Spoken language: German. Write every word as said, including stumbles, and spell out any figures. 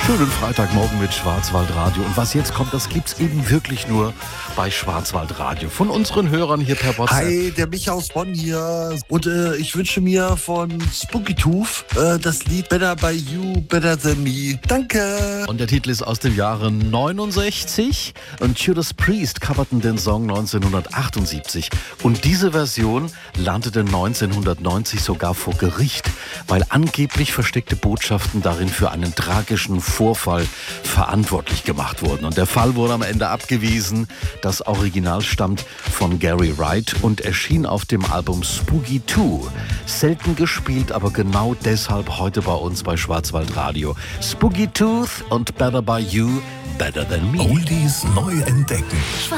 Schönen Freitagmorgen mit Schwarzwaldradio. Und was jetzt kommt, das gibt's eben wirklich nur bei Schwarzwaldradio. Von unseren Hörern hier per WhatsApp. Hi, der Micha aus Bonn hier. Und äh, ich wünsche mir von Spooky Tooth äh, das Lied Better by You, Better Than Me. Danke. Und der Titel ist aus dem Jahre neunundsechzig. Und Judas Priest coverten den Song neunzehnhundertachtundsiebzig. Und diese Version landete neunzehnhundertneunzig sogar vor Gericht, weil angeblich versteckte Botschaften darin für einen tragischen Vorfall verantwortlich gemacht wurden. Und der Fall wurde am Ende abgewiesen. Das Original stammt von Gary Wright und erschien auf dem Album Spooky two. Selten gespielt, aber genau deshalb heute bei uns bei Schwarzwaldradio. Spooky Tooth und Better by You, Better Than Me. Oldies neu entdecken.